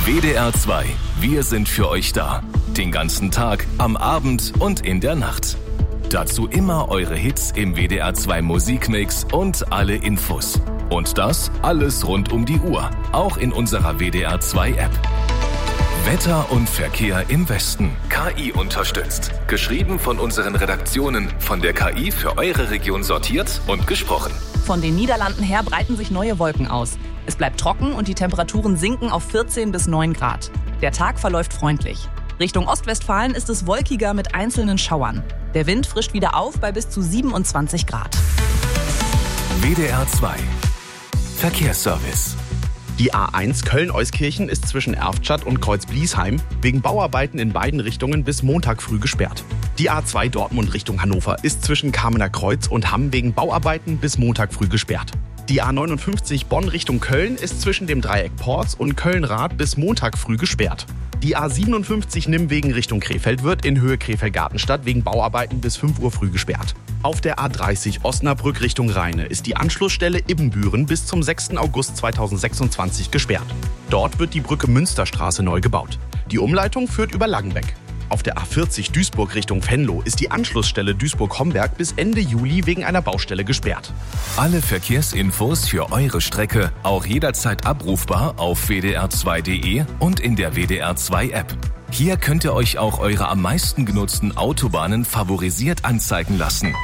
WDR 2. Wir sind für euch da. Den ganzen Tag, am Abend und in der Nacht. Dazu immer eure Hits im WDR 2 Musikmix und alle Infos. Und das alles rund um die Uhr. Auch in unserer WDR 2 App. Wetter und Verkehr im Westen. KI unterstützt. Geschrieben von unseren Redaktionen. Von der KI für eure Region sortiert und gesprochen. Von den Niederlanden her breiten sich neue Wolken aus. Es bleibt trocken und die Temperaturen sinken auf 14 bis 9 Grad. Der Tag verläuft freundlich. Richtung Ostwestfalen ist es wolkiger mit einzelnen Schauern. Der Wind frischt wieder auf bei bis zu 27 Grad. WDR 2. Verkehrsservice. Die A1 Köln-Euskirchen ist zwischen Erftstadt und Kreuz-Bliesheim wegen Bauarbeiten in beiden Richtungen bis Montag früh gesperrt. Die A2 Dortmund Richtung Hannover ist zwischen Kamener Kreuz und Hamm wegen Bauarbeiten bis Montag früh gesperrt. Die A59 Bonn Richtung Köln ist zwischen dem Dreieck Porz und Köln-Rath bis Montag früh gesperrt. Die A57 Nimwegen Richtung Krefeld wird in Höhe Krefeld-Gartenstadt wegen Bauarbeiten bis 5 Uhr früh gesperrt. Auf der A30 Osnabrück Richtung Rheine ist die Anschlussstelle Ibbenbüren bis zum 6. August 2026 gesperrt. Dort wird die Brücke Münsterstraße neu gebaut. Die Umleitung führt über Langenbeck. Auf der A40 Duisburg Richtung Venlo ist die Anschlussstelle Duisburg-Homberg bis Ende Juli wegen einer Baustelle gesperrt. Alle Verkehrsinfos für eure Strecke auch jederzeit abrufbar auf wdr2.de und in der WDR 2 App. Hier könnt ihr euch auch eure am meisten genutzten Autobahnen favorisiert anzeigen lassen.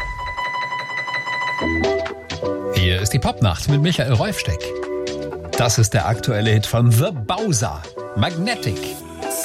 Hier ist die Popnacht mit Michael Reufsteck. Das ist der aktuelle Hit von The Bowser, Magnetic.